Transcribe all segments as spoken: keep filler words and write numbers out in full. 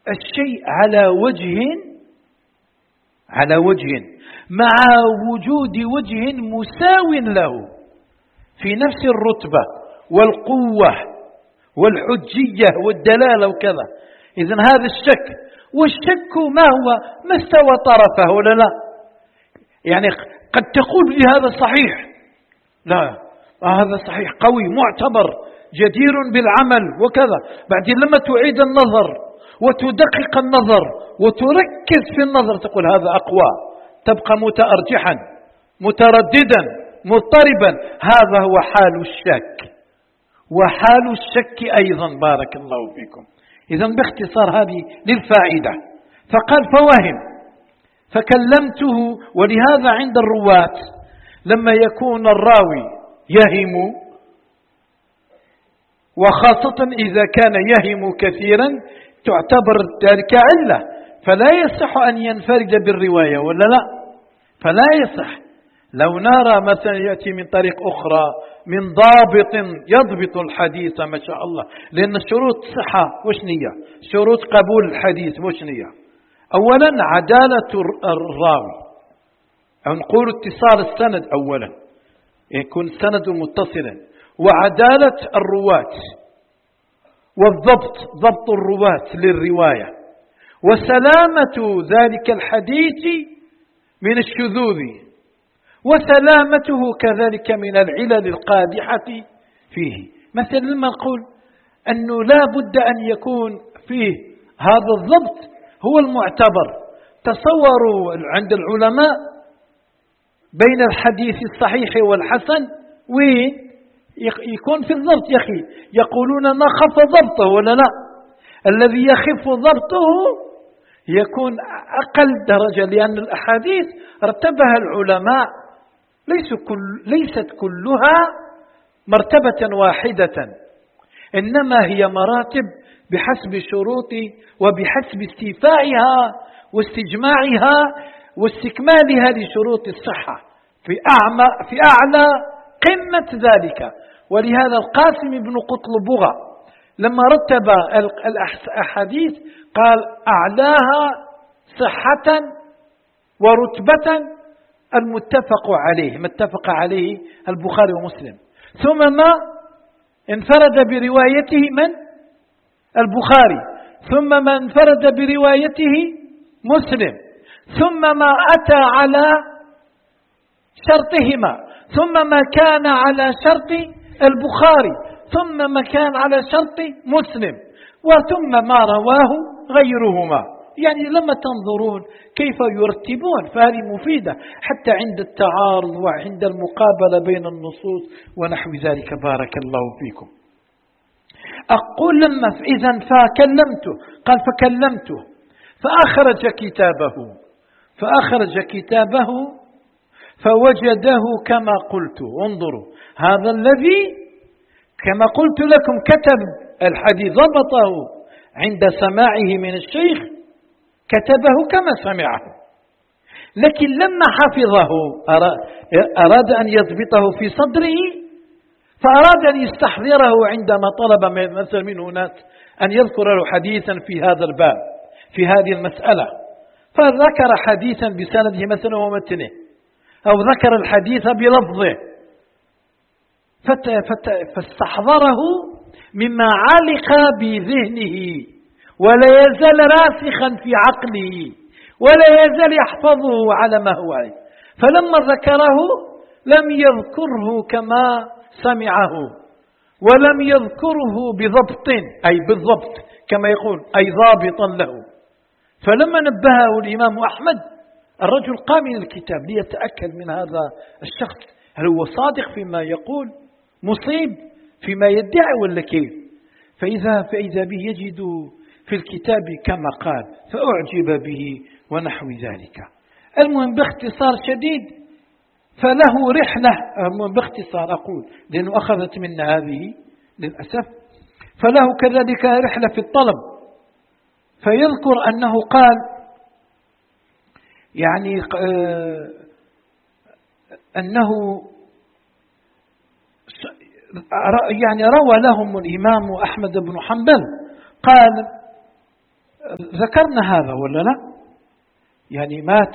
الشيء على وجه على وجه مع وجود وجه مساو له في نفس الرتبة والقوة والحجية والدلالة وكذا. إذن هذا الشك، والشك ما هو؟ ما استوى طرفه ولا لا. يعني قد تقول لي هذا صحيح، لا هذا صحيح قوي معتبر جدير بالعمل وكذا، بعدين لما تعيد النظر وتدقق النظر وتركز في النظر تقول هذا أقوى، تبقى متأرجحا مترددا مضطربا. هذا هو حال الشك، وحال الشك أيضا. بارك الله فيكم. إذن باختصار هذه للفائدة. فقال فوهم فكلمته. ولهذا عند الرواة لما يكون الراوي يهم، وخاصة إذا كان يهم كثيرا، تعتبر ذلك علة، فلا يصح أن ينفرد بالرواية ولا لا، فلا يصح. لو نرى مثلا يأتي من طريق أخرى من ضابط يضبط الحديث ما شاء الله، لأن شروط صحة وشنية، شروط قبول الحديث وشنية. أولا عدالة الراوي، أو نقول اتصال السند أولا، يكون السند متصلا، وعدالة الرواة، والضبط ضبط الرواة للرواية، وسلامة ذلك الحديث من الشذوذ، وسلامته كذلك من العلل القادحة فيه. مثلا لما نقول أنه لا بد أن يكون فيه هذا الضبط هو المعتبر. تصوروا عند العلماء بين الحديث الصحيح والحسن وين يكون في الضبط يا أخي، يقولون ما خف ضبطه ولا لا. الذي يخف ضبطه يكون أقل درجة، لأن الأحاديث رتبها العلماء ليس كل ليست كلها مرتبة واحدة، إنما هي مراتب بحسب شروط وبحسب استيفائها واستجماعها واستكمالها لشروط الصحة في أعلى في أعلى قمة ذلك. ولهذا القاسم بن قطلبغة لما رتب الأحاديث قال أعلاها صحة ورتبة المتفق عليه، ما اتفق عليه البخاري ومسلم. ثم ما انفرد بروايته من البخاري، ثم ما انفرد بروايته مسلم، ثم ما أتى على شرطهما، ثم ما كان على شرط البخاري، ثم ما كان على شرط مسلم، وثم ما رواه غيرهما. يعني لما تنظرون كيف يرتبون فهذه مفيدة حتى عند التعارض وعند المقابلة بين النصوص ونحو ذلك. بارك الله فيكم. أقول لما إذن فكلمته، قال فكلمته فأخرج كتابه فأخرج كتابه فوجده كما قلت. انظروا، هذا الذي كما قلت لكم كتب الحديث ضبطه عند سماعه من الشيخ، كتبه كما سمعه، لكن لما حفظه أراد أن يضبطه في صدره، فأراد أن يستحضره عندما طلب مثلا منه ناس أن يذكر له حديثا في هذا الباب في هذه المسألة، فذكر حديثا بسنده مثلا ومتنه، أو ذكر الحديث بلفظه، فاستحضره مما علق بذهنه ولا يزال راسخا في عقله ولا يزال يحفظه على ما هو عليه. فلما ذكره لم يذكره كما سمعه، ولم يذكره بضبط أي بالضبط كما يقول أي ضابطا له. فلما نبهه الإمام أحمد، الرجل قام من الكتاب ليتأكد من هذا الشخص هل هو صادق فيما يقول، مصيب فيما يدعي ولا كيف. فإذا, فإذا به يجد في الكتاب كما قال، فأعجب به ونحو ذلك. المهم باختصار شديد، فله رحلة، باختصار أقول لأنه أخذت منا هذه للأسف، فله كذلك رحلة في الطلب. فيذكر أنه قال يعني أنه يعني روى لهم الإمام أحمد بن حنبل قال ذكرنا هذا ولا لا؟ يعني مات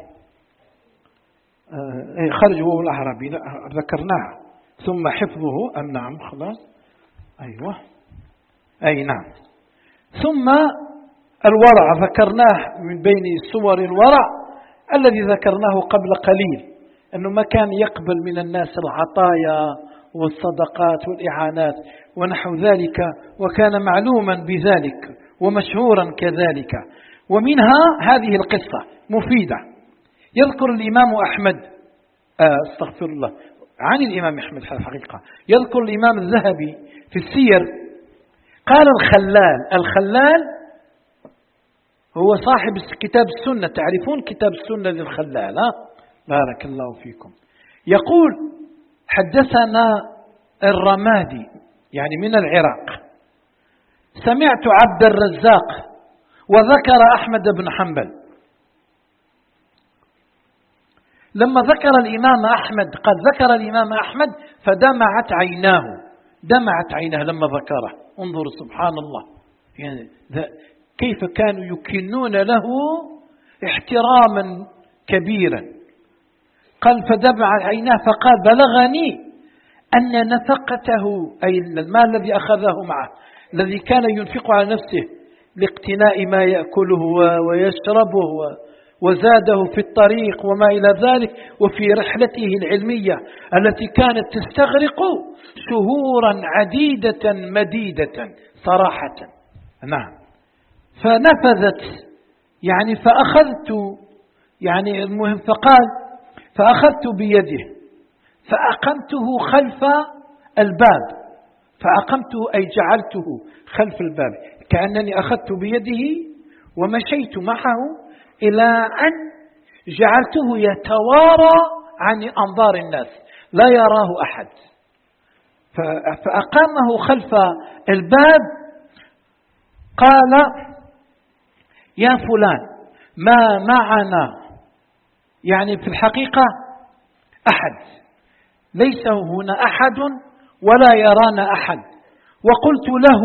خرج وهو الأعرابي، ذكرناه. ثم حفظه، أم نعم خلاص، أيوة أي نعم. ثم الورع ذكرناه من بين صور الورع الذي ذكرناه قبل قليل، أنه ما كان يقبل من الناس العطايا والصدقات والإعانات ونحو ذلك، وكان معلوما بذلك ومشهورا كذلك. ومنها هذه القصة مفيدة. يذكر الإمام أحمد آه استغفر الله عن الإمام أحمد في الحقيقة، يذكر الإمام الذهبي في السير قال الخلال، الخلال هو صاحب كتاب السنة، تعرفون كتاب السنة للخلال، ها؟ بارك الله فيكم. يقول حدثنا الرمادي يعني من العراق، سمعت عبد الرزاق وذكر أحمد بن حنبل. لما ذكر الإمام أحمد، قد ذكر الإمام أحمد فدمعت عيناه، دمعت عيناه لما ذكره. انظروا سبحان الله، يعني كيف كانوا يكنون له احتراما كبيرا. قال فدمعت عيناه فقال بلغني أن نفقته، أي المال الذي أخذه معه الذي كان ينفق على نفسه لاقتناء ما يأكله ويشربه وزاده في الطريق وما إلى ذلك، وفي رحلته العلمية التي كانت تستغرق شهورا عديدة مديدة صراحة. نعم. فنفذت يعني فأخذت يعني المهم، فقال فأخذت بيده فأقمته خلف الباب، فأقمته أي جعلته خلف الباب، كأنني أخذت بيده ومشيت معه إلى أن جعلته يتوارى عن أنظار الناس لا يراه أحد. فأقامه خلف الباب. قال يا فلان ما معنا، يعني في الحقيقة أحد، ليس هنا أحد ولا يرانا أحد. وقلت له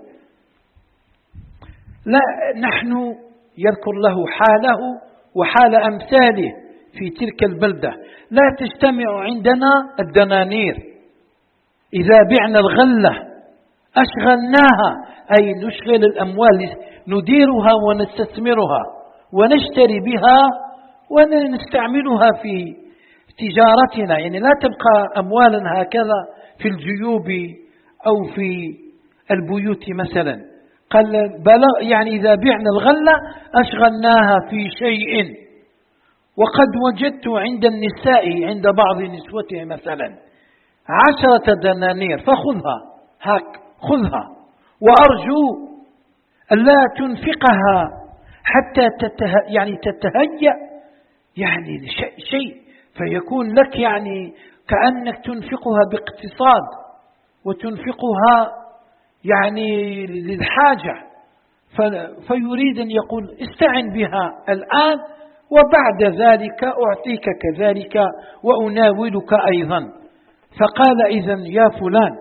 لا، نحن يذكر له حاله وحال أمثاله في تلك البلدة، لا تجتمع عندنا الدنانير، إذا بعنا الغلة أشغلناها، أي نشغل الأموال نديرها ونستثمرها ونشتري بها ونستعملها في تجارتنا، يعني لا تبقى أموالا هكذا في الجيوب أو في البيوت مثلا. قال بلغ يعني إذا بعنا الغلة أشغلناها في شيء، وقد وجدت عند النساء عند بعض نسوته مثلا عشرة دنانير فخذها، هاك خذها، وأرجو ألا تنفقها حتى تته يعني تتهيأ يعني شيء فيكون لك يعني كأنك تنفقها باقتصاد وتنفقها يعني للحاجة، فيريد أن يقول استعن بها الآن وبعد ذلك أعطيك كذلك وأناولك أيضا. فقال إذن يا فلان،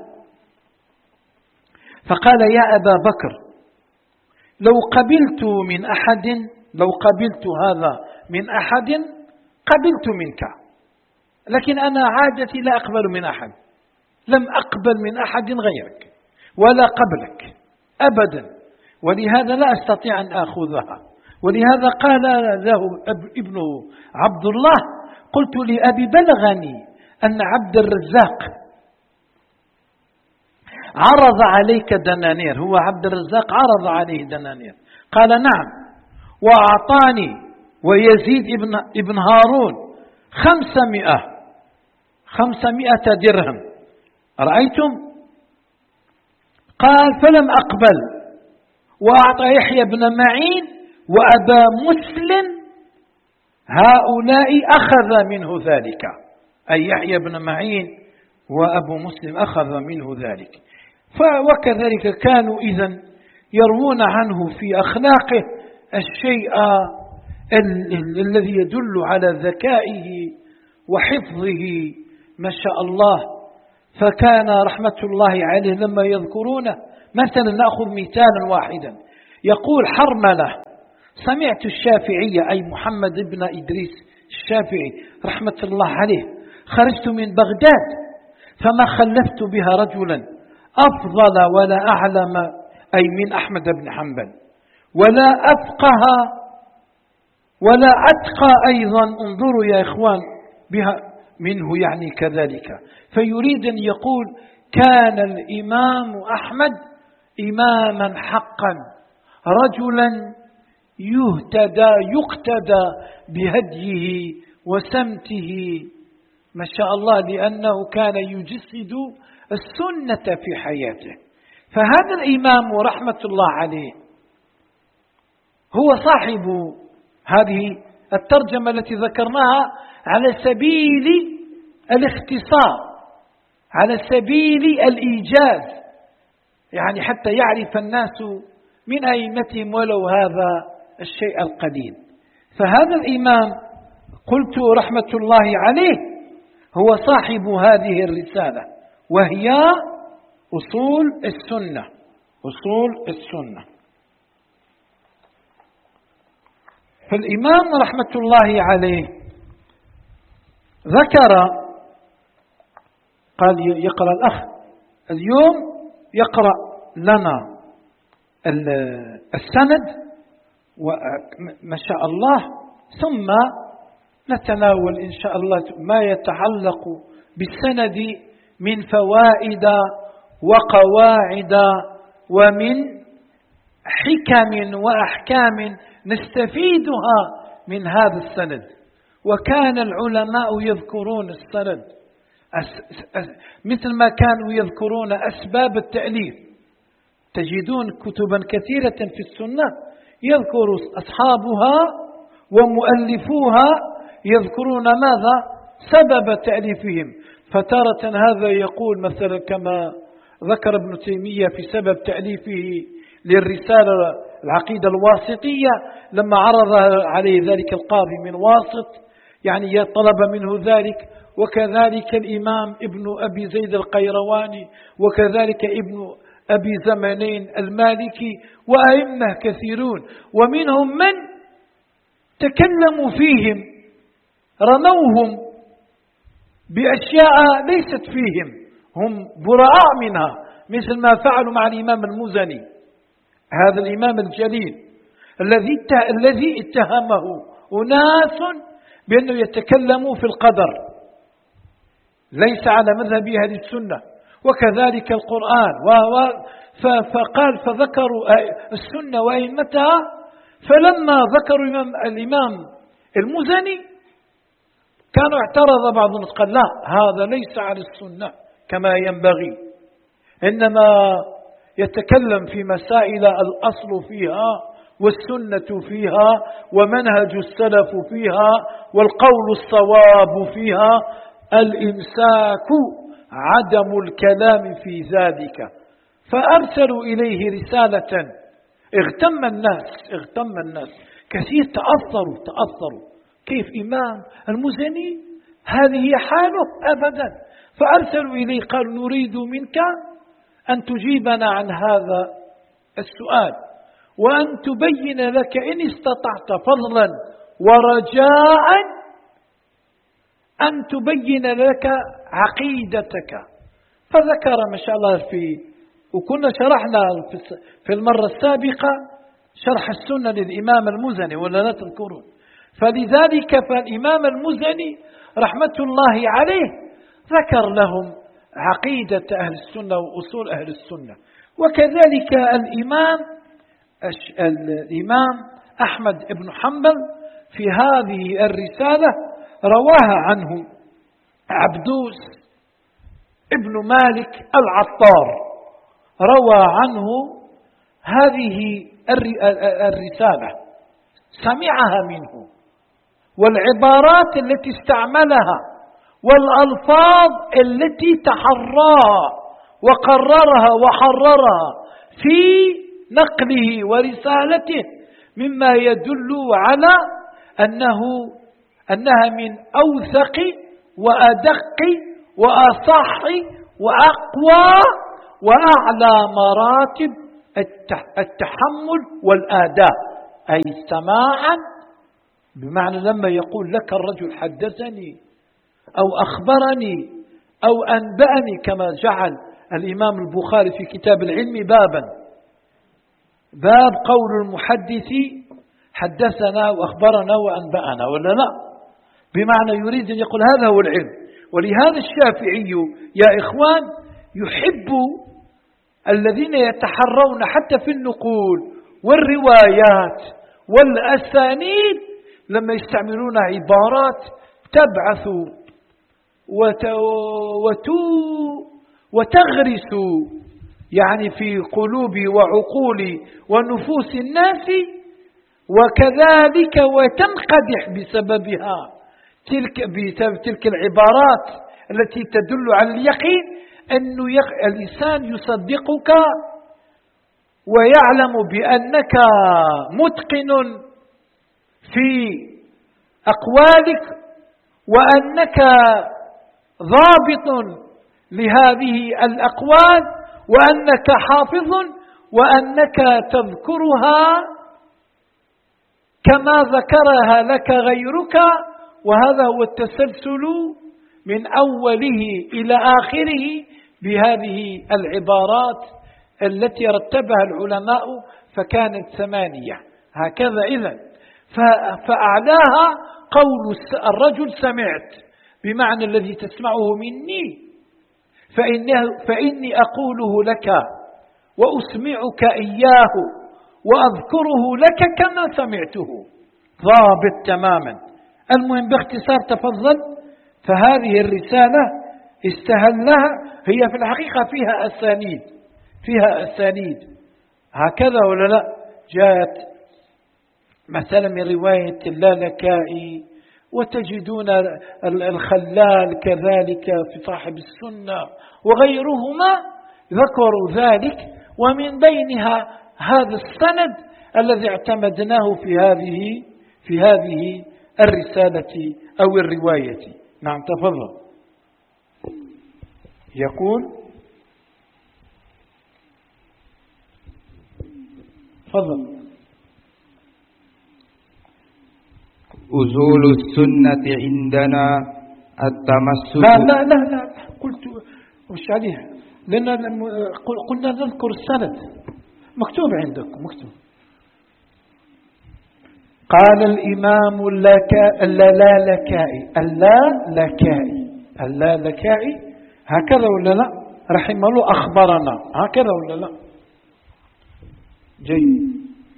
فقال يا أبا بكر لو قبلت من أحد، لو قبلت هذا من أحد قبلت منك، لكن أنا عادتي لا أقبل من أحد، لم أقبل من أحد غيرك ولا قبلك أبدا، ولهذا لا أستطيع أن أخذها. ولهذا قال له ابنه عبد الله قلت لأبي بلغني أن عبد الرزاق عرض عليك دنانير، هو عبد الرزاق عرض عليه دنانير. قال نعم، وأعطاني ويزيد ابن, ابن هارون خمسمائة خمسمائة درهم، رأيتم؟ قال فلم أقبل، وأعطى يحيى بن معين وأبا مسلم، هؤلاء أخذ منه ذلك، أي يحيى بن معين وأبو مسلم أخذ منه ذلك. وكذلك كانوا إذن يروون عنه في أخلاقه الشيء الذي يدل على ذكائه وحفظه ما شاء الله. فكان رحمة الله عليه لما يذكرونه، مثلا نأخذ مثالا واحدا، يقول حرملة: سمعت الشافعي أي محمد بن إدريس الشافعي رحمة الله عليه: خرجت من بغداد فما خلفت بها رجلا أفضل ولا أعلم أي من أحمد بن حنبل ولا أفقه ولا أتقى أيضا، انظروا يا إخوان بها منه يعني كذلك. فيريد أن يقول كان الإمام أحمد إماما حقا، رجلا يهتدى يقتدى بهديه وسمته ما شاء الله، لأنه كان يجسد السنة في حياته. فهذا الإمام رحمة الله عليه هو صاحب هذه الترجمة التي ذكرناها على سبيل الاختصار، على سبيل الإيجاز، يعني حتى يعرف الناس من أئمتهم ولو هذا الشيء القليل. فهذا الإمام قلت رحمة الله عليه هو صاحب هذه الرسالة، وهي أصول السنة. أصول السنة. فالإمام رحمة الله عليه ذكر، قال يقرأ الأخ اليوم يقرأ لنا السند وما شاء الله، ثم نتناول إن شاء الله ما يتعلق بالسند من فوائد وقواعد ومن حكم وأحكام نستفيدها من هذا السند. وكان العلماء يذكرون السند مثل ما كانوا يذكرون أسباب التأليف. تجدون كتبا كثيرة في السنة يذكر أصحابها ومؤلفوها يذكرون ماذا؟ سبب تأليفهم. فتارة هذا يقول مثلا كما ذكر ابن تيمية في سبب تأليفه للرسالة العقيدة الواسطية لما عرض عليه ذلك القاضي من واسط، يعني طلب منه ذلك. وكذلك الإمام ابن أبي زيد القيرواني، وكذلك ابن أبي زمانين المالكي، وأئمة كثيرون، ومنهم من تكلموا فيهم رموهم بأشياء ليست فيهم، هم براء منها، مثل ما فعلوا مع الإمام المزني، هذا الإمام الجليل الذي الذي اتهمه أناس بأنه يتكلم في القدر ليس على مذهب أهل السنة، وكذلك القرآن. فقال فذكروا السنة وأئمتها، فلما ذكروا الإمام المزني كانوا اعترض بعضهم قال لا، هذا ليس على السنة كما ينبغي، إنما يتكلم في مسائل الأصل فيها والسنة فيها ومنهج السلف فيها والقول الصواب فيها، الإمساك عدم الكلام في ذلك. فأرسلوا إليه رسالة، اغتم الناس اغتم الناس كثير، تأثروا تأثروا كيف إمام المزني هذه حاله أبدا. فأرسلوا إليه قالوا نريد منك أن تجيبنا عن هذا السؤال، وأن تبين لك إن استطعت فضلا ورجاء أن تبين لك عقيدتك. فذكر ما شاء الله في، وكنا شرحنا في المرة السابقة شرح السنة للإمام المزني ولا لا تذكرون؟ فلذلك فالإمام المزني رحمة الله عليه ذكر لهم عقيدة أهل السنة وأصول أهل السنة. وكذلك الإمام الإمام أحمد بن حنبل في هذه الرسالة رواها عنه عبدوس ابن مالك العطار، روى عنه هذه الرسالة، سمعها منه، والعبارات التي استعملها والألفاظ التي تحراها وقررها وحررها في نقله ورسالته مما يدل على أنه أنها من أوثق وأدق وأصح وأقوى وأعلى مراتب التحمل والآداء، أي سماعا، بمعنى لما يقول لك الرجل حدثني أو أخبرني أو أنبأني، كما جعل الإمام البخاري في كتاب العلم بابا، باب قول المحدث حدثنا وأخبرنا وأنبأنا، ولا لا؟ بمعنى يريد أن يقول هذا هو العلم. ولهذا الشافعي يا إخوان يحب الذين يتحرون حتى في النقول والروايات والأسانيد لما يستعملون عبارات تبعث وتغرس يعني في قلوب وعقول ونفوس الناس، وكذلك وتنقدح بسببها تلك تلك العبارات التي تدل على اليقين، أن الإنسان يصدقك ويعلم بأنك متقن في أقوالك، وأنك ضابط لهذه الأقوال، وأنك حافظ، وأنك تذكرها كما ذكرها لك غيرك. وهذا هو التسلسل من أوله إلى آخره بهذه العبارات التي رتبها العلماء، فكانت ثمانية هكذا. إذن فأعلاها قول الرجل سمعت، بمعنى الذي تسمعه مني، فإنه فإني أقوله لك وأسمعك إياه وأذكره لك كما سمعته، ضابط تماما. المهم باختصار تفضل. فهذه الرسالة استهلها، هي في الحقيقة فيها أسانيد، فيها أسانيد هكذا ولا لا؟ جاءت مثلا من رواية اللالكائي، وتجدون الخلال كذلك في صاحب السنة وغيرهما ذكروا ذلك، ومن بينها هذا السند الذي اعتمدناه في هذه في هذه الرسالة أو الرواية. نعم تفضل. يقول تفضل. أصول السنة عندنا التمسك. لا لا لا لا قلت وش عليها، لأن قلنا نذكر السند، مكتوب عندكم مكتوب. قال الإمام اللالكائي اللالكائي اللالكائي هكذا ولا لا؟ رحمه الله أخبرنا هكذا ولا لا؟ جيد.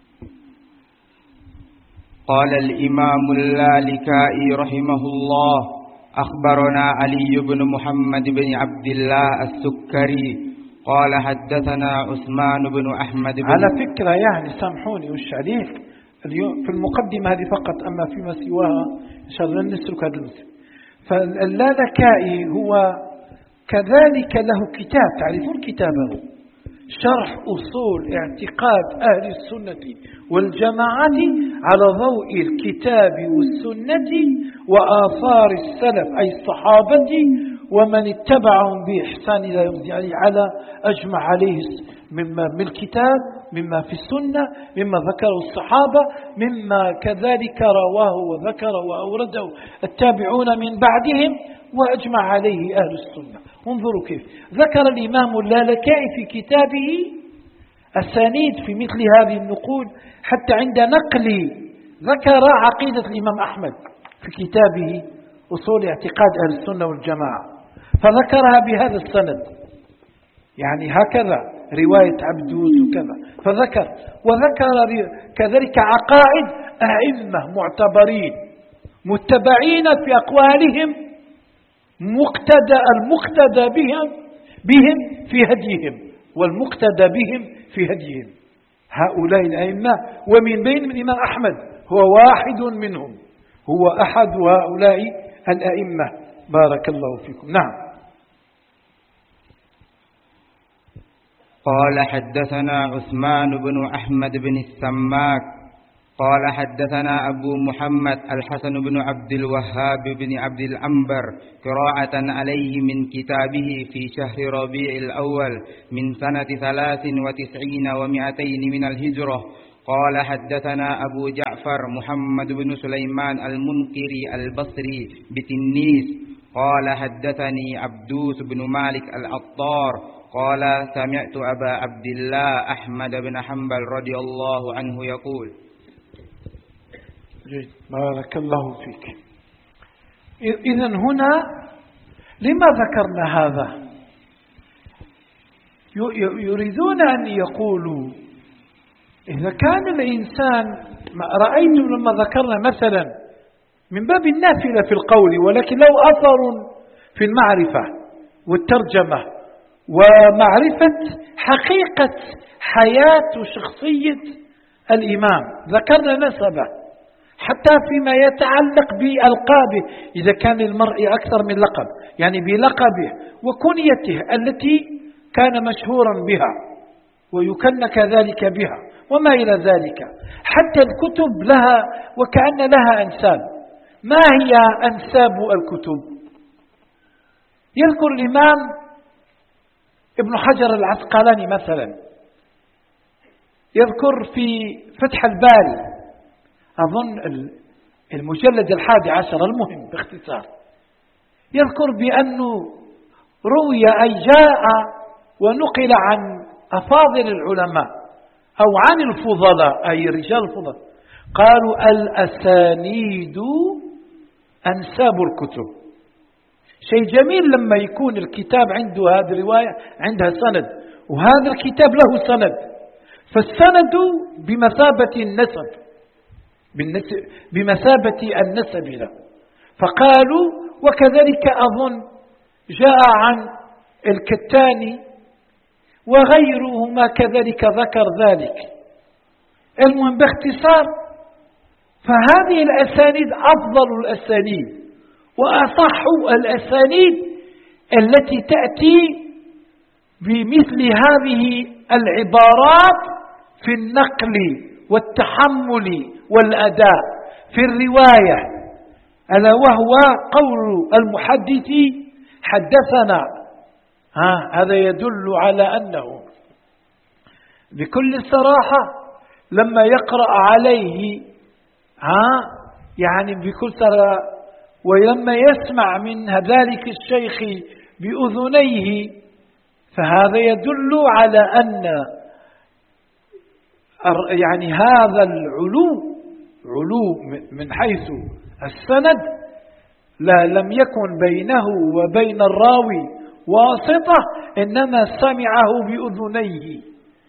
قال الإمام اللالكائي رحمه الله أخبرنا علي بن محمد بن عبد الله السكري قال حدثنا عثمان بن أحمد بن. على فكرة يعني سامحوني وش عليك اليوم في المقدمة هذه فقط، أما فيما سواها إن شاء الله نسلك هذا المسلم. فاللالكائي هو كذلك له كتاب، تعرفون كتابه شرح أصول اعتقاد أهل السنة والجماعة على ضوء الكتاب والسنة وآثار السلف أي الصحابة ومن اتبعهم بإحسان إلى يوم الدين، على أجمع عليه مما من الكتاب، مما في السنة، مما ذكره الصحابة، مما كذلك رواه وذكره وأورده التابعون من بعدهم، وأجمع عليه أهل السنة. انظروا كيف ذكر الإمام اللالكائي في كتابه أسانيد في مثل هذه النقول، حتى عند نقل ذكر عقيدة الإمام أحمد في كتابه أصول اعتقاد أهل السنة والجماعة، فذكرها بهذا السند، يعني هكذا رواية عبدوس وكذا، فذكر وذكر كذلك عقائد أئمة معتبرين متبعين في أقوالهم، مقتدى المقتدى بهم بهم في هديهم، والمقتدى بهم في هديهم. هؤلاء الأئمة، ومن بين من الإمام أحمد هو واحد منهم، هو أحد هؤلاء الأئمة. بارك الله فيكم. نعم. قال حدثنا عثمان بن أحمد بن السماك قال حدثنا أبو محمد الحسن بن عبد الوهاب بن عبد العنبر قراءة عليه من كتابه في شهر ربيع الأول من سنة ثلاث وتسعين ومائتين من الهجرة. قال حدثنا أبو جعفر محمد بن سليمان المنقري البصري بتنيس قال حدثني عبدوس بن مالك العطار قال سمعت أبا عبد الله أحمد بن حنبل رضي الله عنه يقول. جيد، بارك الله فيك. إذن هنا لما ذكرنا هذا؟ يريدون أن يقولوا إذا كان الإنسان، رأيتم لما ذكرنا مثلا من باب النافلة في القول، ولكن له أثر في المعرفة والترجمة ومعرفة حقيقة حياة وشخصية الإمام، ذكرنا نسبه حتى فيما يتعلق بألقابه، إذا كان للمرء أكثر من لقب، يعني بلقبه وكنيته التي كان مشهورا بها ويكن كذلك بها وما إلى ذلك. حتى الكتب لها وكأن لها أنساب. ما هي أنساب الكتب؟ يذكر الإمام ابن حجر العسقلاني مثلا، يذكر في فتح الباري أظن المجلد الحادي عشر المهم باختصار، يذكر بأنه روي أي جاء ونقل عن أفاضل العلماء أو عن الفضلاء أي رجال الفضلاء قالوا الأسانيد أنساب الكتب. شيء جميل لما يكون الكتاب عنده هذه الرواية عندها سند وهذا الكتاب له سند، فالسند بمثابة النسب بمثابة النسب له. فقالوا وكذلك أظن جاء عن الكتاني وغيرهما كذلك ذكر ذلك. المهم باختصار، فهذه الأسانيد أفضل الأسانيد وأصح الأسانيد التي تأتي بمثل هذه العبارات في النقل والتحمل والأداء في الرواية، ألا وهو قول المحدث حدثنا. ها هذا يدل على أنه بكل صراحة لما يقرأ عليه ها يعني بكل صراحة ولما يسمع من ذلك الشيخ بأذنيه، فهذا يدل على أن يعني هذا العلو علو من حيث السند لا لم يكن بينه وبين الراوي واسطة، إنما سمعه بأذنيه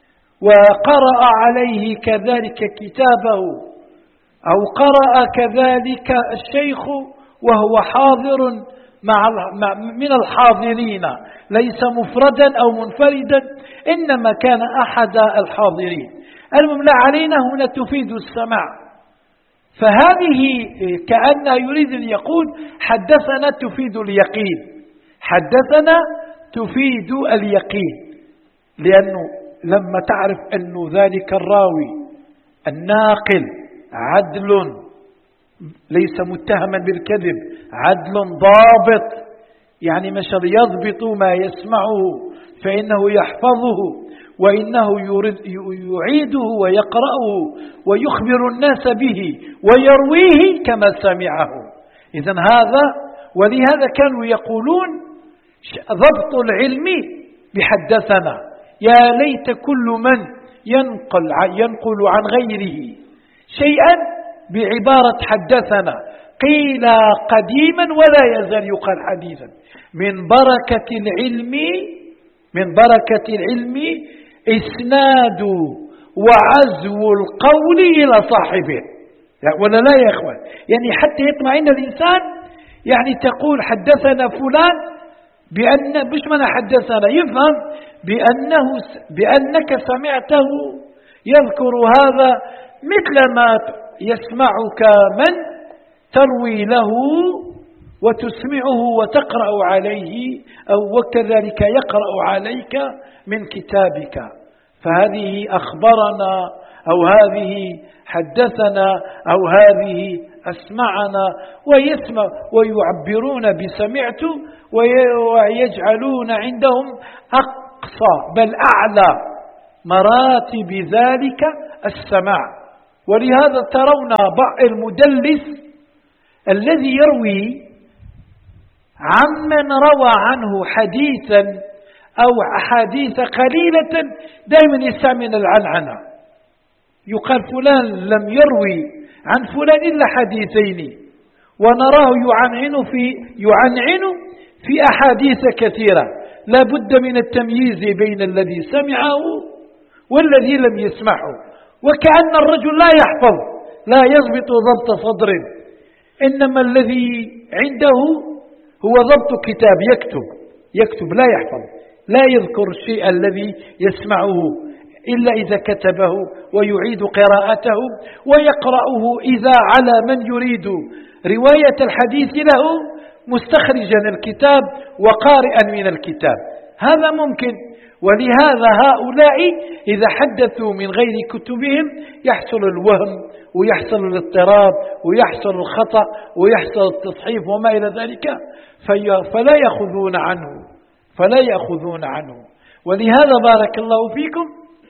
وقرأ عليه كذلك كتابه أو قرأ كذلك الشيخ وهو حاضر مع من الحاضرين، ليس مفردا أو منفردا، إنما كان أحد الحاضرين. المهم لا علينا هنا تفيد السماع، فهذه كأنه يريد أن يقول حدثنا تفيد اليقين، حدثنا تفيد اليقين، لأنه لما تعرف أن ذلك الراوي الناقل عدل ليس متهما بالكذب، عدل ضابط، يعني مشر يضبط ما يسمعه فإنه يحفظه وإنه يعيده ويقرأه ويخبر الناس به ويرويه كما سمعه. إذن هذا، ولهذا كانوا يقولون ضبط العلم بحدثنا، يا ليت كل من ينقل ينقل عن غيره شيئا بعبارة حدثنا قيل قديما ولا يزال يقال حديثا، من بركة العلم من بركة العلم إسناد وعزو القول إلى صاحبه، ولا لا يا إخوان؟ يعني حتى يطمئن الإنسان، يعني تقول حدثنا فلان بأن مش من حدثنا، يفهم بأنه بأنك سمعته يذكر هذا مثل ما يسمعك من تروي له وتسمعه وتقرأ عليه أو وكذلك يقرأ عليك من كتابك. فهذه أخبرنا أو هذه حدثنا أو هذه أسمعنا، ويسمع ويعبرون بسمعت ويجعلون عندهم أقصى بل أعلى مراتب ذلك السماع. ولهذا ترون المدلس الذي يروي عمن روى عنه حديثا أو أحاديث قليلة دائما يستعمل العنعنة، يقال فلان لم يروي عن فلان إلا حديثين، ونراه يعنعن في يعنعن في أحاديث كثيرة. لا بد من التمييز بين الذي سمعه والذي لم يسمعه، وكأن الرجل لا يحفظ لا يضبط ضبط صدر، إنما الذي عنده هو ضبط كتاب، يكتب يكتب لا يحفظ، لا يذكر الشيء الذي يسمعه إلا إذا كتبه ويعيد قراءته ويقرأه إذا على من يريد رواية الحديث له مستخرجا الكتاب وقارئا من الكتاب، هذا ممكن. ولهذا هؤلاء إذا حدثوا من غير كتبهم يحصل الوهم ويحصل الاضطراب ويحصل الخطأ ويحصل التصحيف وما إلى ذلك، فلا يأخذون عنه فلا يأخذون عنه ولهذا بارك الله فيكم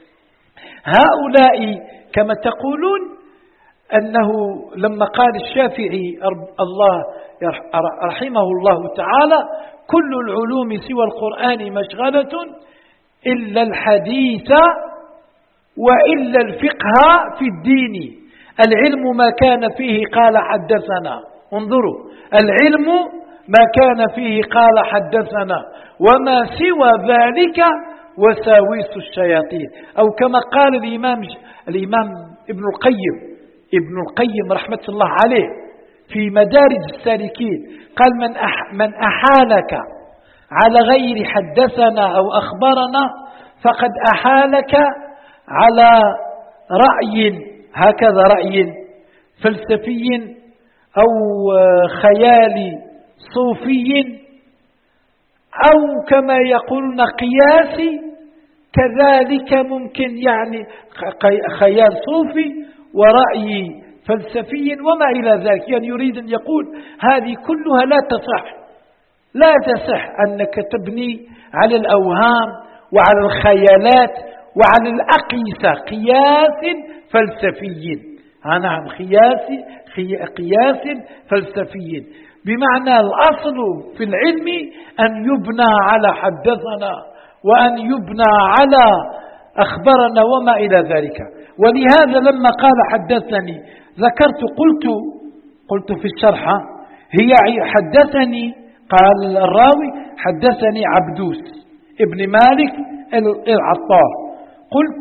هؤلاء كما تقولون أنه لما قال الشافعي الله رحمه الله تعالى كل العلوم سوى القرآن مشغلة إلا الحديث وإلا الفقه في الدين، العلم ما كان فيه قال حدثنا، انظروا العلم ما كان فيه قال حدثنا وما سوى ذلك وساويس الشياطين، أو كما قال الإمام الإمام ابن القيم ابن القيم رحمة الله عليه في مدارج السالكين، قال من أح من أحالك على غير حدثنا أو أخبرنا فقد أحالك على رأي، هكذا رأي فلسفي أو خيالي صوفي أو كما يقولون قياسي، كذلك ممكن يعني خيال صوفي ورأي فلسفي وما إلى ذلك، يعني يريد أن يقول هذه كلها لا تصح لا تصح أنك تبني على الأوهام وعلى الخيالات وعلى الأقيسة قياس فلسفي، نعم قياس قياس فلسفي، بمعنى الأصل في العلم أن يبنى على حدثنا وأن يبنى على أخبرنا وما إلى ذلك. ولهذا لما قال حدثني ذكرت قلت قلت في الشرح هي حدثني، قال الراوي حدثني عبدوس ابن مالك العطار، قلت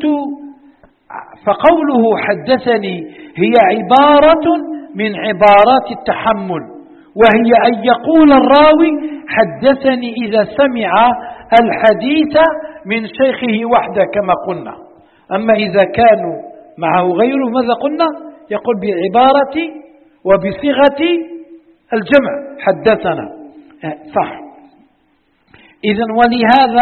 فقوله حدثني هي عبارة من عبارات التحمل، وهي أن يقول الراوي حدثني إذا سمع الحديث من شيخه وحده كما قلنا، أما إذا كانوا معه غيره ماذا قلنا؟ يقول بعبارة وبصيغة الجمع حدثنا، صح. إذن ولهذا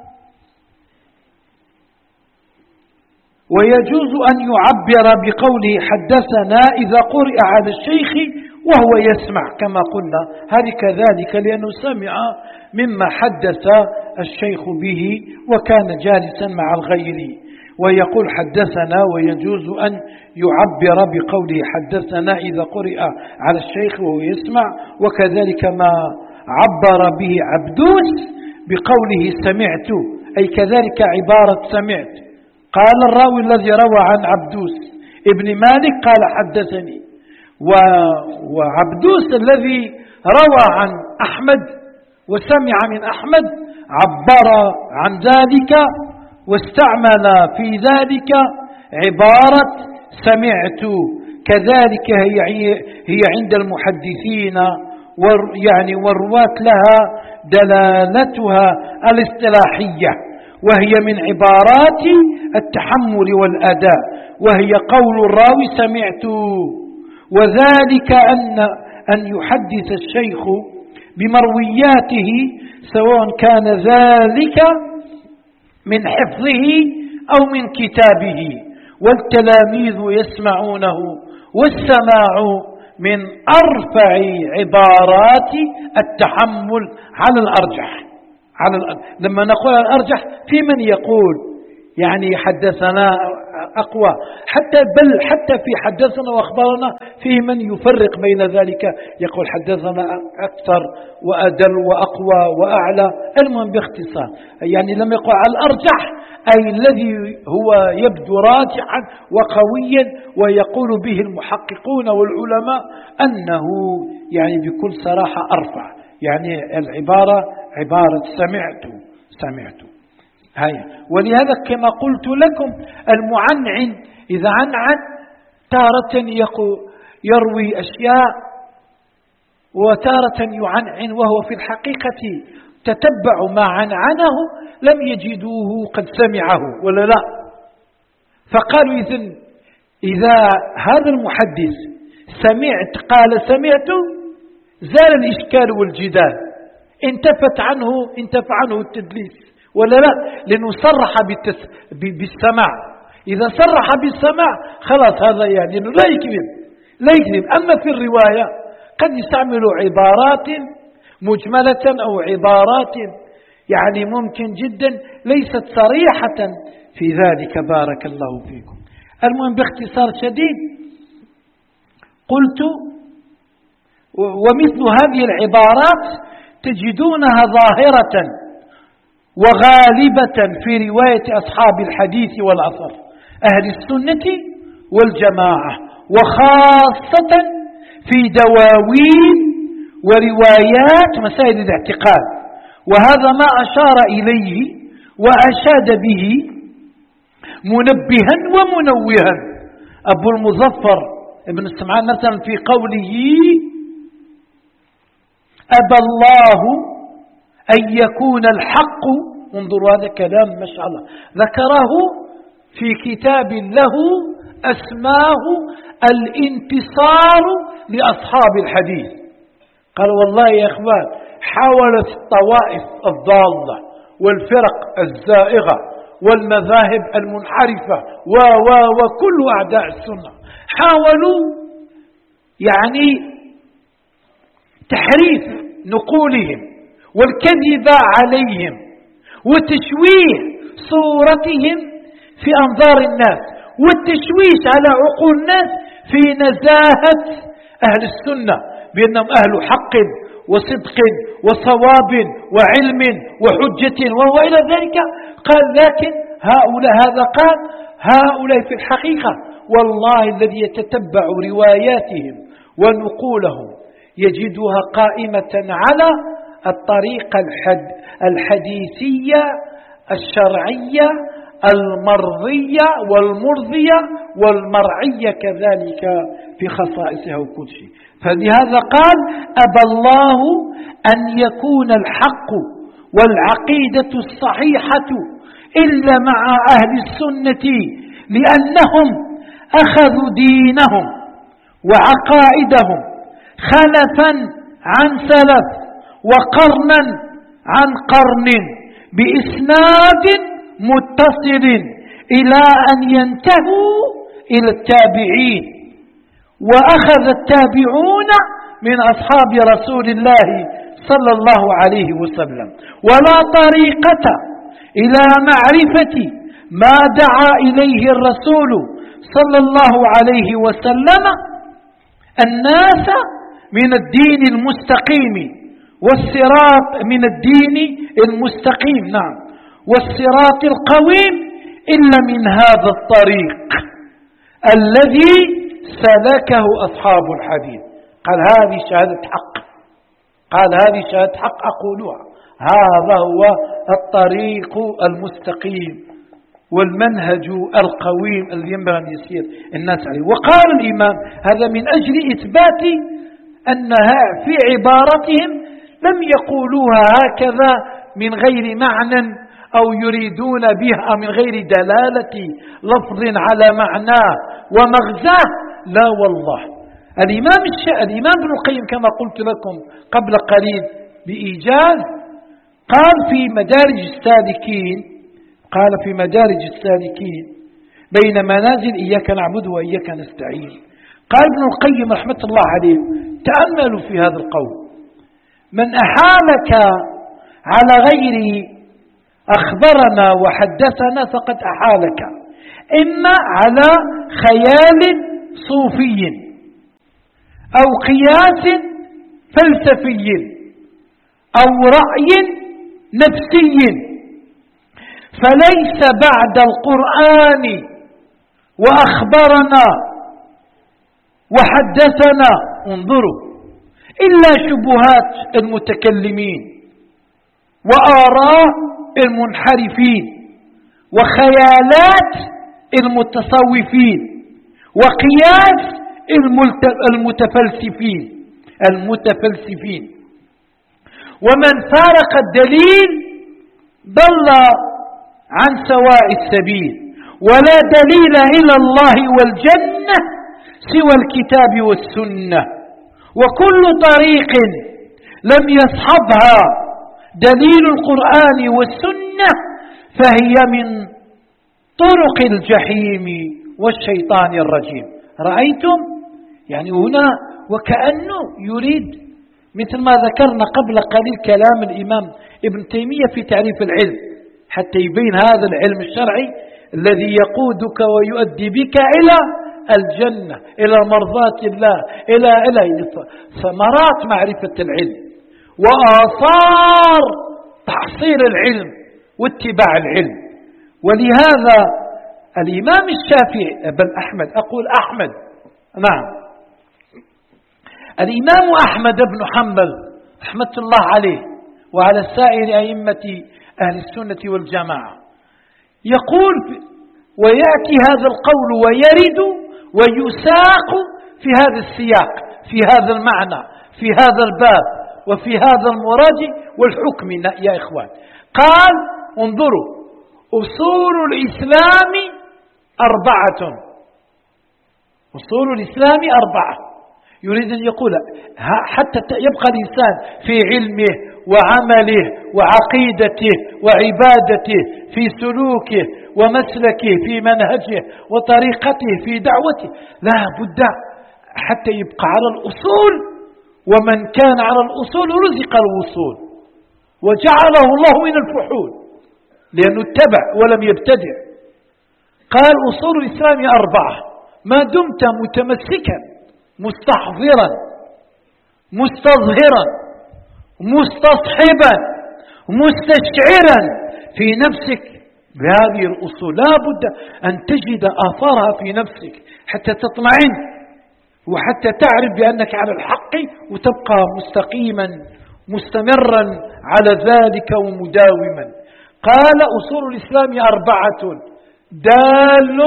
ويجوز أن يعبر بقوله حدثنا إذا قرئ على الشيخ وهو يسمع كما قلنا، هذه كذلك لأنه سمع مما حدث الشيخ به وكان جالسا مع الغير، ويقول حدثنا ويجوز أن يعبر بقوله حدثنا إذا قرئ على الشيخ وهو يسمع، وكذلك ما عبر به عبدوس بقوله سمعت، أي كذلك عبارة سمعت. قال الراوي الذي روى عن عبدوس ابن مالك قال حدثني، وعبدوس الذي روى عن أحمد وسمع من أحمد عبر عن ذلك واستعمل في ذلك عبارة سمعت، كذلك هي هي عند المحدثين يعني والرواة لها دلالتها الاصطلاحية، وهي من عبارات التحمل والأداء، وهي قول الراوي سمعت، وذلك أن أن يحدث الشيخ بمروياته سواء كان ذلك من حفظه أو من كتابه، والتلاميذ يسمعونه، والسماع من أرفع عبارات التحمل على الأرجح. على الأرجح. لما نقول الأرجح في من يقول يعني حدثنا أقوى، حتى بل حتى في حدثنا وأخبارنا فيه من يفرق بين ذلك، يقول حدثنا أكثر وأدل وأقوى وأعلى. المهم باختصار يعني لما يقول على الأرجح أي الذي هو يبدو راجحا وقويا، ويقول به المحققون والعلماء أنه يعني بكل صراحة أرفع، يعني العبارة عبارة سمعت سمعت هاي. ولهذا كما قلت لكم المعنعن إذا عنعن تارة يروي أشياء وتارة يعنعن، وهو في الحقيقة تتبعوا ما عنعنه لم يجدوه قد سمعه ولا لا. فقالوا إذن إذا هذا المحدث سمعت قال سمعت زال الإشكال والجدال، انتفت عنه انتفع عنه التدليس ولا لا، لأنه صرح بالسماع. إذا صرح بالسماع خلاص هذا يعني أنه لا يكذب لا يكذب. أما في الرواية قد يستعمل عبارات مجملة أو عبارات يعني ممكن جدا ليست صريحة في ذلك. بارك الله فيكم. المهم باختصار شديد قلت ومثل هذه العبارات تجدونها ظاهرة وغالبة في رواية أصحاب الحديث والأثر أهل السنة والجماعة، وخاصة في دواوين وروايات مسائل الاعتقاد. وهذا ما أشار إليه وأشاد به منبها ومنوها أبو المظفر ابن السمعان مثلا في قوله أبى الله أن يكون الحق، انظروا هذا كلام ما شاء الله ذكره في كتاب له أسماه الانتصار لأصحاب الحديث. قال والله يا إخوان حاولت الطوائف الضالة والفرق الزائغة والمذاهب المنحرفة و و وكل أعداء السنة حاولوا يعني تحريف نقولهم والكذب عليهم وتشويه صورتهم في أنظار الناس والتشويش على عقول الناس في نزاهة أهل السنة بأنهم أهل حق وصدق وصواب وعلم وحجة وإلى ذلك. قال لكن هؤلاء هذا قال هؤلاء في الحقيقة والله الذي يتتبع رواياتهم ونقولهم يجدها قائمة على الطريقة الحد الحديثية الشرعية المرضية والمرضية والمرعية كذلك في خصائصها وكل شيء. فلهذا قال أبى الله أن يكون الحق والعقيدة الصحيحة إلا مع أهل السنة، لأنهم أخذوا دينهم وعقائدهم خلفا عن سلف وقرنا عن قرن بإسناد متصل إلى أن ينتهوا إلى التابعين، وأخذ التابعون من أصحاب رسول الله صلى الله عليه وسلم. ولا طريقة إلى معرفة ما دعا إليه الرسول صلى الله عليه وسلم الناس من الدين المستقيم والصراط من الدين المستقيم نعم والصراط القويم إلا من هذا الطريق الذي سلكه أصحاب الحديث. قال هذه شهادة حق، قال هذه شهادة حق أقولها، هذا هو الطريق المستقيم والمنهج القويم الذي ينبغي أن يسير الناس عليه. وقال الإمام هذا من أجل إثبات أنها في عبارتهم لم يقولوها هكذا من غير معنى أو يريدون بها من غير دلالة لفظ على معناه ومغزاه، لا والله. الإمام الشيء الإمام ابن القيم كما قلت لكم قبل قليل بإيجاز قال في مدارج السالكين قال في مدارج السالكين بين منازل إياك نعبد وإياك نستعين. قال ابن القيم رحمة الله عليه: تأملوا في هذا القول: من أحالك على غير أخبرنا وحدثنا فقد أحالك إما على خيال صوفي أو قياس فلسفي أو رأي نفسي، فليس بعد القرآن وأخبرنا وحدثنا انظروا إلا شبهات المتكلمين وآراء المنحرفين وخيالات المتصوفين وقياس المتفلسفين المتفلسفين ومن فارق الدليل ضل عن سواء السبيل، ولا دليل إلى الله والجنة سوى الكتاب والسنة، وكل طريق لم يصحبها دليل القرآن والسنة فهي من طرق الجحيم والشيطان الرجيم. رأيتم؟ يعني هنا وكأنه يريد مثل ما ذكرنا قبل قليل كلام الإمام ابن تيمية في تعريف العلم، حتى يبين هذا العلم الشرعي الذي يقودك ويؤدي بك إلى الجنة، إلى مرضاة الله، إلى إلى ثمرات معرفة العلم وآثار تحصيل العلم واتباع العلم. ولهذا الإمام الشافعي بل أحمد أقول أحمد نعم الإمام أحمد بن حنبل رحمة الله عليه وعلى سائر أئمة أهل السنة والجماعة يقول ويأتي هذا القول ويرد ويساق في هذا السياق، في هذا المعنى، في هذا الباب، وفي هذا المراد والحكم يا إخوان. قال انظروا: أصول الإسلام أربعة. أصول الإسلام أربعة. يريد أن يقول حتى يبقى الإنسان في علمه وعمله وعقيدته وعبادته، في سلوكه ومسلكه، في منهجه وطريقته في دعوته، لا بد حتى يبقى على الأصول. ومن كان على الأصول رزق الوصول وجعله الله من الفحول لأنه اتبع ولم يبتدع. قال: أصول الإسلام أربعة: ما دمت متمسكا مستحضرا مستظهرا مستصحبا مستشعرا في نفسك بهذه الأصول، لا بد أن تجد آثارها في نفسك حتى تطمئن وحتى تعرف بأنك على الحق وتبقى مستقيما مستمرا على ذلك ومداوما. قال: أصول الإسلام أربعة: دال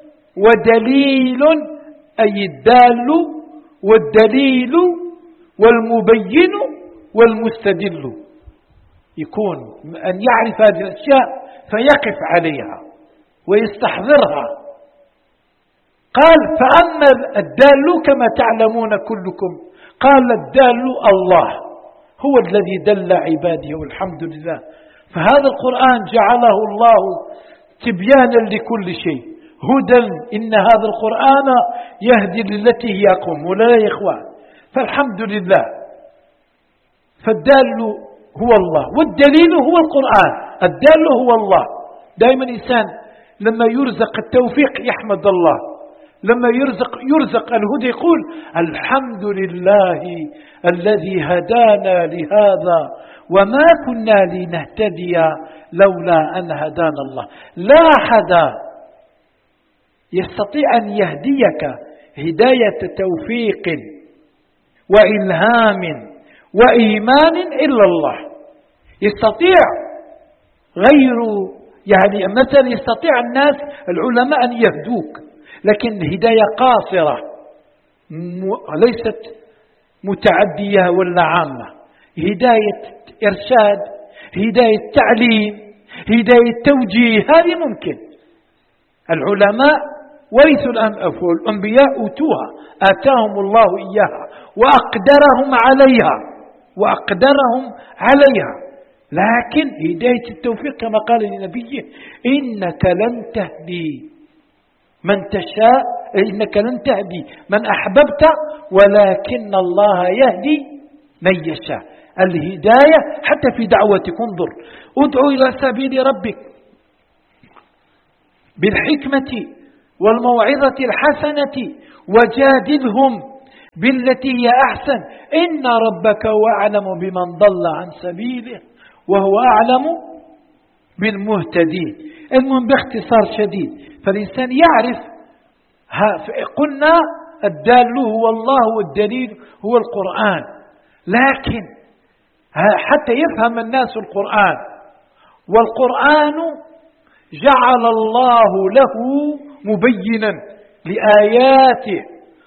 ودليل، أي الدال والدليل والمبين والمستدل. يكون أن يعرف هذه الأشياء فيقف عليها ويستحضرها. قال: فأما الدال كما تعلمون كلكم، قال: الدال الله هو الذي دل عباده والحمد لله. فهذا القرآن جعله الله تبيانا لكل شيء، هدى، إن هذا القرآن يهدي للتي هي أقوم، ولا يا إخوان؟ فالحمد لله. فالدال هو الله والدليل هو القرآن. الدال هو الله. دائما الإنسان لما يرزق التوفيق يحمد الله، لما يرزق يرزق الهدى يقول: الحمد لله الذي هدانا لهذا وما كنا لنهتدي لولا أن هدانا الله. لا أحد يستطيع أن يهديك هداية توفيق وإلهام وإيمان إلا الله. يستطيع غير يعني مثلا يستطيع الناس العلماء أن يهدوك، لكن الهداية قاصرة ليست متعدية ولا عامة. هداية إرشاد، هداية تعليم، هداية توجيه، هذه ممكن. العلماء ورثوا الأنبياء أوتوها، آتاهم الله إياها وأقدرهم عليها وأقدرهم عليها. لكن هداية التوفيق كما قال لنبيه: إنك لن تهدي من تشاء إنك لن تهدي من أحببت ولكن الله يهدي من يشاء. الهداية حتى في دعوتك. انظر، ادعو إلى سبيل ربك بالحكمة والموعظة الحسنة وجادلهم بالتي هي أحسن إن ربك هو أعلم بمن ضل عن سبيله وهو أعلم بالمهتدين. المهم باختصار شديد، فالإنسان يعرف، قلنا الدال هو الله والدليل هو القرآن، لكن حتى يفهم الناس القرآن، والقرآن جعل الله له مبينا لآياته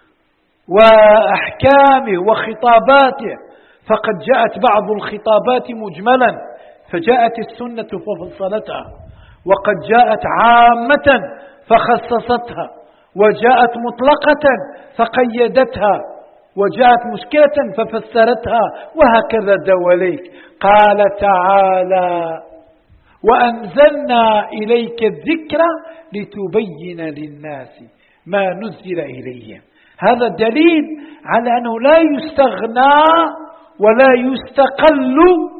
وأحكامه وخطاباته، فقد جاءت بعض الخطابات مجملا فجاءت السنة ففصلتها، وقد جاءت عامة فخصصتها، وجاءت مطلقة فقيدتها، وجاءت مشكلة ففسرتها، وهكذا دواليك. قال تعالى وأنزلنا إليك الذكر لتبين للناس ما نزل إليهم. هذا دليل على أنه لا يستغنى ولا يستقل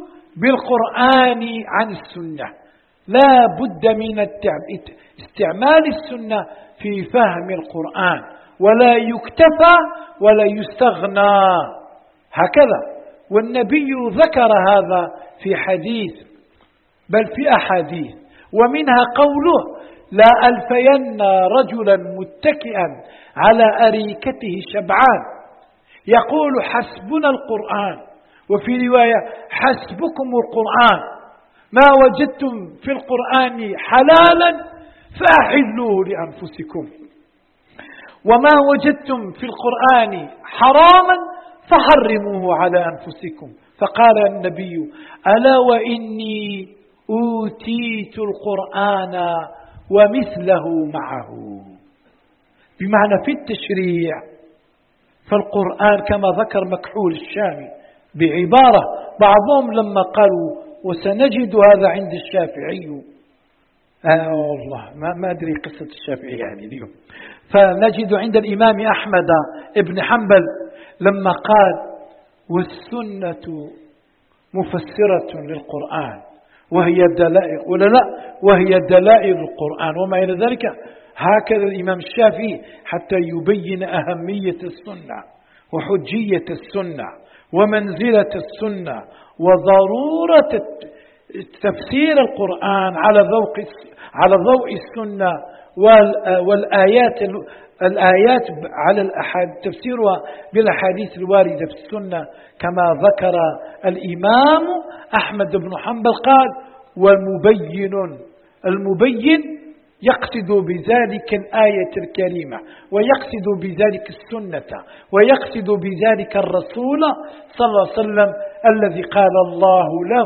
بالقرآن عن السنة، لا بد من استعمال السنة في فهم القرآن، ولا يكتفى ولا يستغنى هكذا. والنبي ذكر هذا في حديث بل في أحاديث، ومنها قوله لا ألفين رجلا متكئا على أريكته شبعان يقول حسبنا القرآن، وفي رواية حسبكم القرآن، ما وجدتم في القرآن حلالا فأحلوه لأنفسكم، وما وجدتم في القرآن حراما فحرموه على أنفسكم. فقال النبي ألا وإني أوتيت القرآن ومثله معه، بمعنى في التشريع. فالقرآن كما ذكر مكحول الشامي بعبارة، بعضهم لما قالوا وسنجد هذا عند الشافعي، آه والله ما, ما أدري قصة الشافعي يعني اليوم، فنجد عند الإمام أحمد ابن حنبل لما قال والسنة مفسرة للقرآن وهي دلائل، ولا لا وهي دلائل القرآن وما إلى ذلك. هكذا الإمام الشافعي حتى يبين أهمية السنة وحجية السنة ومنزلة السنة وضرورة تفسير القرآن على ضوء على ضوء السنة والآيات الآيات على الأحاديث، تفسيرها بالأحاديث الواردة في السنة كما ذكر الإمام أحمد بن حنبل قال والمبين المبين يقصد بذلك الآية الكريمة، ويقصد بذلك السنة، ويقصد بذلك الرسول صلى الله عليه وسلم الذي قال الله له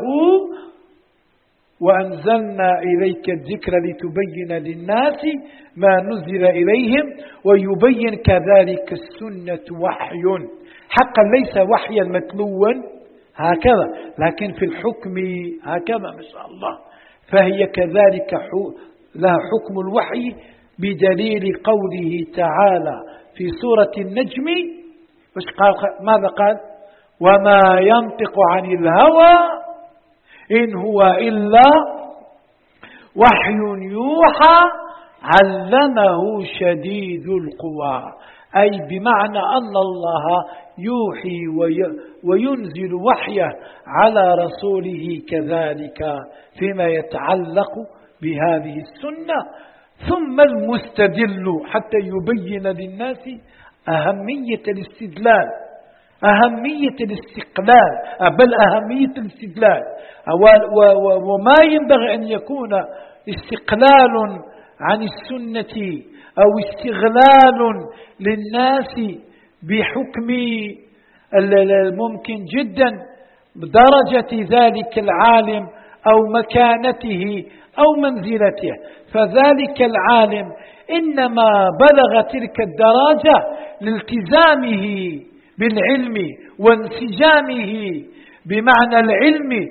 وأنزلنا إليك الذكر لتبين للناس ما نزل إليهم، ويبين كذلك السنة وحي حقا ليس وحيا متلوا هكذا، لكن في الحكم هكذا ما شاء الله، فهي كذلك لها حكم الوحي بدليل قوله تعالى في سورة النجم ماذا قال وما ينطق عن الهوى إن هو إلا وحي يوحى علمه شديد القوى، أي بمعنى أن الله يوحي وينزل وحيه على رسوله كذلك فيما يتعلق بهذه السنة. ثم المستدل حتى يبين للناس أهمية الاستدلال، أهمية الاستقلال، بل أهمية الاستدلال، وما ينبغي أن يكون استقلال عن السنة أو استغلال للناس بحكم الممكن جدا بدرجة ذلك العالم أو مكانته أو منزلته. فذلك العالم إنما بلغ تلك الدرجة لالتزامه بالعلم وانسجامه بمعنى العلم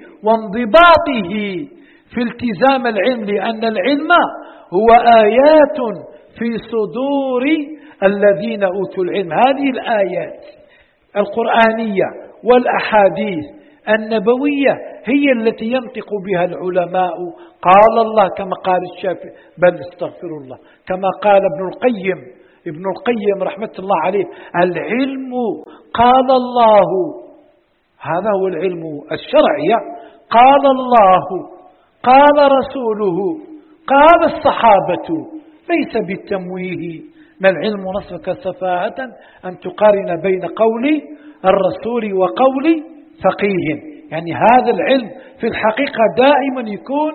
وانضباطه في التزام العلم، لأن العلم هو آيات في صدور الذين أوتوا العلم. هذه الآيات القرآنية والأحاديث النبوية هي التي ينطق بها العلماء. قال الله كما قال الشافعي، بل استغفر الله، كما قال ابن القيم ابن القيم رحمة الله عليه: العلم قال الله، هذا هو العلم الشرعي، قال الله قال رسوله قال الصحابة، ليس بالتمويه. ما العلم نصفك سفاهة أن تقارن بين قول الرسول وقول فقيه. يعني هذا العلم في الحقيقة دائما يكون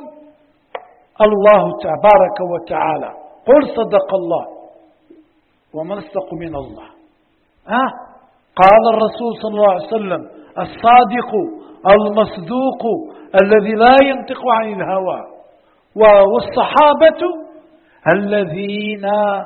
الله تبارك وتعالى. قل صدق الله ومن أصدق من الله. آه قال الرسول صلى الله عليه وسلم: الصادق المصدوق الذي لا ينطق عن الهوى. والصحابة الذين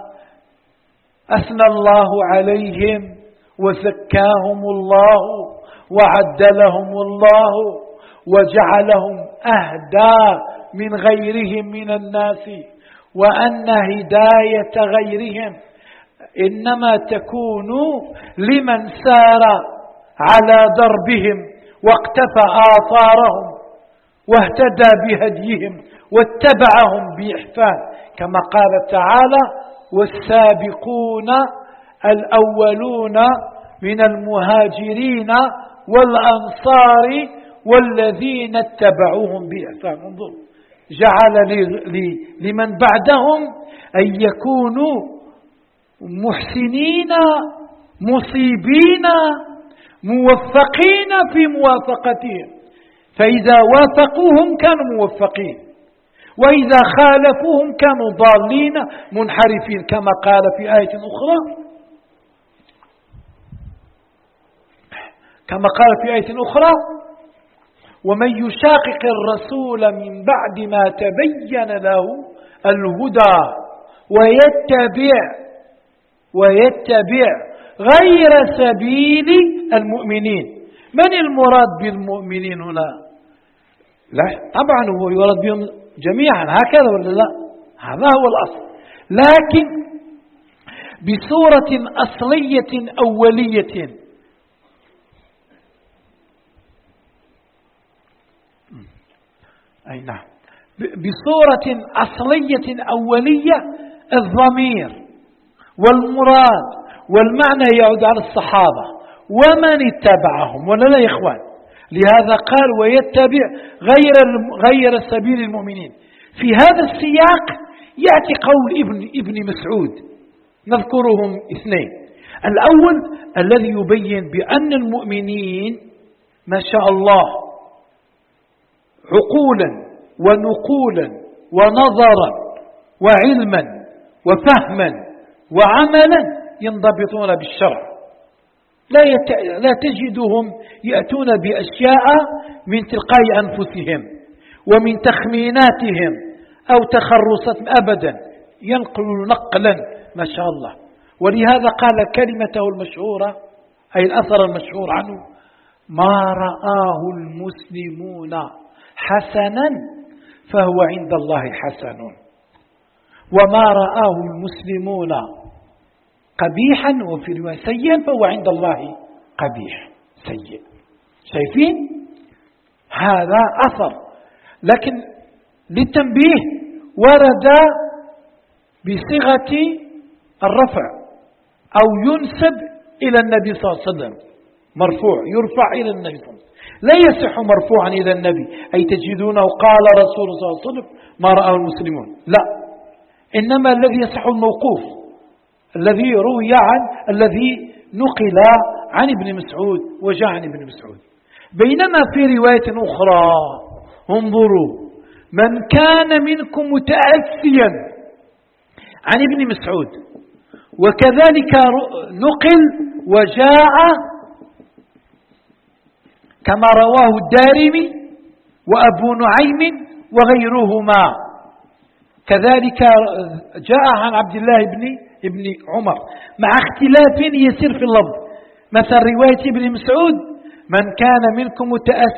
أثنى الله عليهم وزكاهم الله وعدلهم الله وجعلهم أهدى من غيرهم من الناس، وأن هداية غيرهم إنما تكون لمن سار على دربهم واقتفى آثارهم واهتدى بهديهم واتبعهم بإحسان، كما قال تعالى: والسابقون الأولون من المهاجرين والأنصار والذين اتبعوهم بإحسان. انظر، جعل لمن بعدهم أن يكونوا محسنين مصيبين موفقين في موافقتهم، فإذا وافقوهم كانوا موفقين، وإذا خالفوهم كانوا ضالين منحرفين، كما قال في آية أخرى كما قال في آية أخرى: ومن يشاقق الرسول من بعد ما تبين له الهدى ويتبع ويتبع غير سبيل المؤمنين. من المراد بالمؤمنين هنا؟ لا طبعا هو يراد بهم جميعا، هكذا ولا لا؟ هذا هو الأصل، لكن بصورة أصلية أولية. أي نعم، بصورة أصلية أولية. الضمير والمراد والمعنى يعود على الصحابة ومن اتبعهم، ولا لا يا إخوان؟ لهذا قال: ويتبع غير غير سبيل المؤمنين. في هذا السياق يأتي قول ابن ابن مسعود، نذكرهم اثنين. الأول الذي يبين بأن المؤمنين ما شاء الله عقولا ونقولا ونظرا وعلما وفهما وعملا ينضبطون بالشرع، لا, يت... لا تجدهم يأتون بأشياء من تلقاء أنفسهم ومن تخميناتهم أو تخرصات، أبدا ينقل نقلا ما شاء الله. ولهذا قال كلمته المشهورة، أي الأثر المشهور عنه: ما رآه المسلمون حسنا فهو عند الله حسن، وما رآه المسلمون قبيحا وفي رواية سيئا فهو عند الله قبيح سيء. شايفين؟ هذا أثر، لكن للتنبيه ورد بصيغة الرفع أو ينسب إلى النبي صلى الله عليه وسلم، مرفوع يرفع إلى النبي صلى الله عليه وسلم، لا يصح مرفوعا إلى النبي، أي تجدونه قال رسول صلى الله عليه وسلم ما رآه المسلمون، لا، إنما الذي يصح الموقوف الذي روي عن الذي نقل عن ابن مسعود وجاء عن ابن مسعود. بينما في رواية أخرى انظروا: من كان منكم متأسيا عن ابن مسعود، وكذلك نقل وجاء كما رواه الدارمي وأبو نعيم وغيرهما، كذلك جاء عن عبد الله بن ابن عمر، مع اختلاف يسير في اللفظ. مثل رواية ابن مسعود: من كان منكم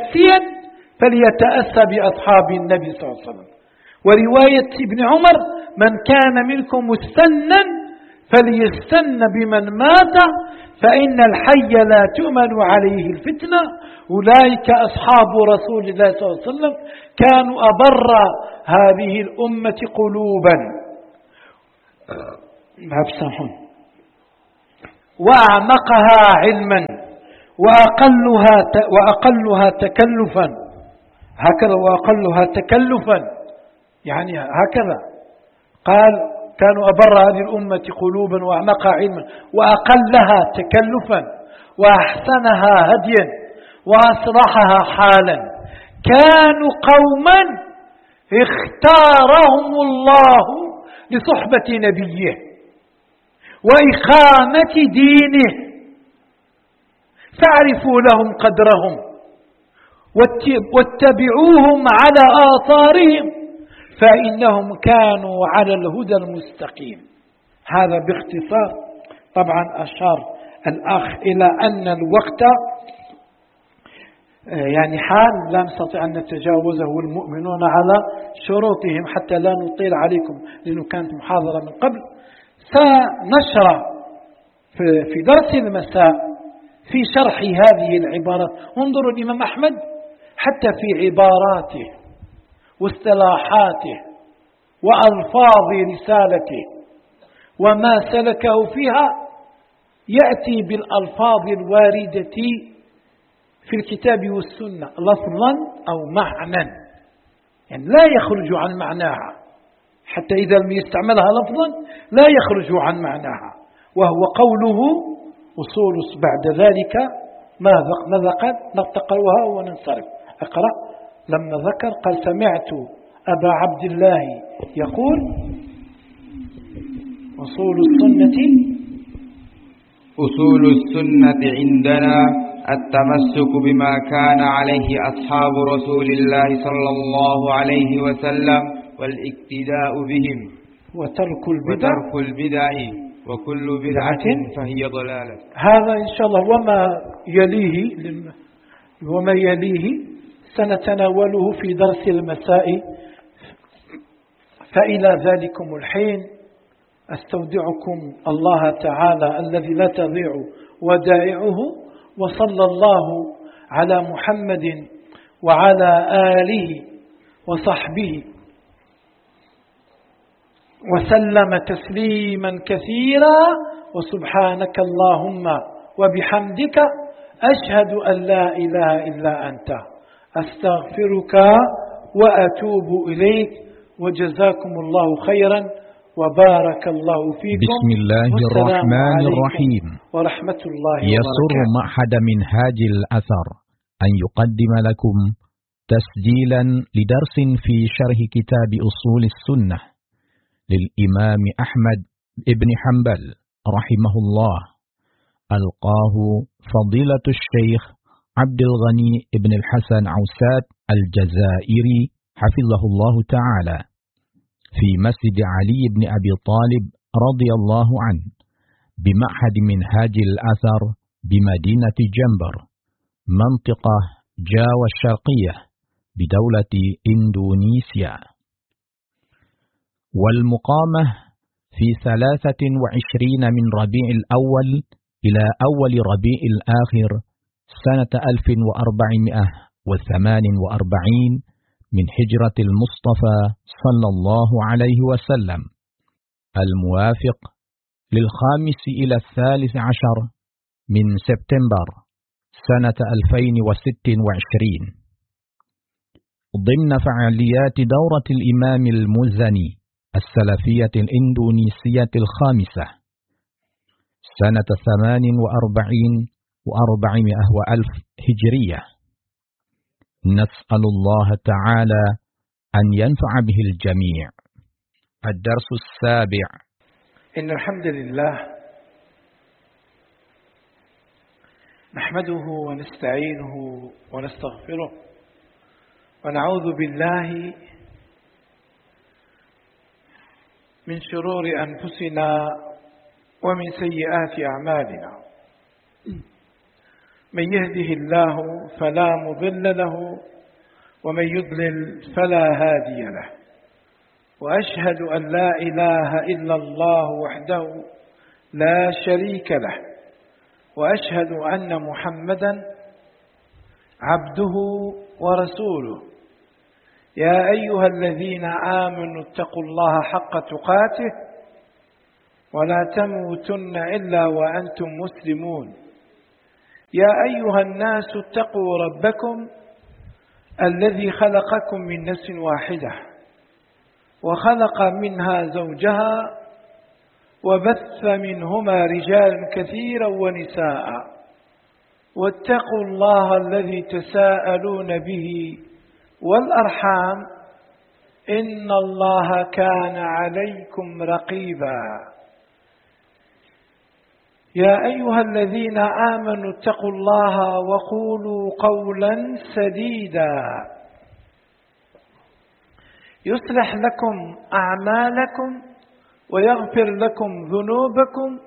متأسيا فليتأسى بأصحاب النبي صلى الله عليه وسلم، ورواية ابن عمر: من كان منكم مستنا فليستن بمن مات فإن الحي لا تؤمن عليه الفتنة أولئك أصحاب رسول الله صلى الله عليه وسلم كانوا أبر هذه الأمة قلوبا وأعمقها علما وأقلها وأقلها تكلفا هكذا وأقلها تكلفا يعني هكذا قال كانوا أبر هذه الأمة قلوبا وأعمقها علما وأقلها تكلفا وأحسنها هديا وأصلحها حالا كانوا قوما اختارهم الله لصحبة نبيه وإقامة دينه فاعرفوا لهم قدرهم واتبعوهم على آثارهم فإنهم كانوا على الهدى المستقيم. هذا باختصار. طبعا أشار الأخ إلى أن الوقت يعني حال لا نستطيع أن نتجاوزه والمؤمنون على شروطهم حتى لا نطيل عليكم لأنه كانت محاضرة من قبل. سنشرع في درس المساء في شرح هذه العبارات. انظروا الإمام أحمد حتى في عباراته واصطلاحاته وألفاظ رسالته وما سلكه فيها يأتي بالألفاظ الواردة في الكتاب والسنة لفظا أو معنى يعني لا يخرج عن معناها حتى إذا لم يستعملها لفظا لا يخرج عن معناها وهو قوله أصول بعد ذلك ماذا قال نتقرأها وننصرف. أقرأ لما ذكر قال سمعت أبا عبد الله يقول أصول السنة أصول السنة عندنا التمسك بما كان عليه أصحاب رسول الله صلى الله عليه وسلم والاقتداء بهم وترك البدع, وترك البدع وكل بدعة فهي ضلالة. هذا إن شاء الله وما يليه وما يليه سنتناوله في درس المساء. فإلى ذلكم الحين أستودعكم الله تعالى الذي لا تضيع ودائعه وصلى الله على محمد وعلى آله وصحبه وسلم تسليما كثيرا وسبحانك اللهم وبحمدك أشهد أن لا إله إلا أنت أستغفرك وأتوب إليك وجزاكم الله خيرا وبارك الله فيكم. بسم الله الرحمن الرحيم. ورحمة الله وبركاته. يسر معهد منهاج الأثر أن يقدم لكم تسجيلا لدرس في شرح كتاب أصول السنة للإمام أحمد بن حنبل رحمه الله ألقاه فضيلة الشيخ عبد الغني بن الحسن عوسات الجزائري حفظه الله تعالى في مسجد علي بن أبي طالب رضي الله عنه بمعهد منهاج الأثر بمدينة جنبر منطقة جاوة الشرقية بدولة إندونيسيا. والمقامة في ثلاثة وعشرين من ربيع الأول إلى أول ربيع الآخر سنة ألف وأربعمائة وثمان وأربعين من هجرة المصطفى صلى الله عليه وسلم الموافق للخامس إلى الثالث عشر من سبتمبر سنة ألفين وست وعشرين ضمن فعاليات دورة الإمام المزني السلفية الإندونيسية الخامسة سنة ثمان وأربعين وأربعمائة وألف هجرية. نسأل الله تعالى أن ينفع به الجميع. الدرس السابع. إن الحمد لله نحمده ونستعينه ونستغفره ونعوذ بالله من شرور أنفسنا ومن سيئات أعمالنا. من يهده الله فلا مضل له ومن يضلل فلا هادي له وأشهد أن لا إله إلا الله وحده لا شريك له، وأشهد أن محمدا عبده ورسوله. يا أيها الذين آمنوا اتقوا الله حق تقاته ولا تموتن إلا وأنتم مسلمون. يا أيها الناس اتقوا ربكم الذي خلقكم من نفس واحدة وخلق منها زوجها وبث منهما رجالا كثيرا ونساء، واتقوا الله الذي تساءلون به والأرحام إن الله كان عليكم رقيبا. يا أيها الذين آمنوا اتقوا الله وقولوا قولا سديدا يصلح لكم أعمالكم ويغفر لكم ذنوبكم،